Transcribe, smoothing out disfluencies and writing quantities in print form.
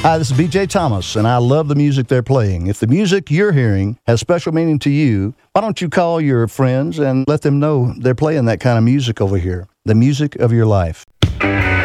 Hi, this is BJ Thomas, and I love the music they're playing. If the music you're hearing has special meaning to you, why don't you call your friends and let them know they're playing that kind of music over here, the music of your life.